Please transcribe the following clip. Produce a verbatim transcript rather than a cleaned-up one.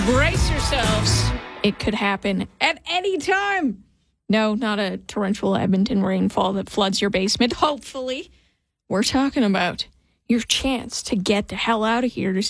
Brace yourselves. It could happen at any time. No, not a torrential Edmonton rainfall that floods your basement, hopefully. We're talking about your chance to get the hell out of here to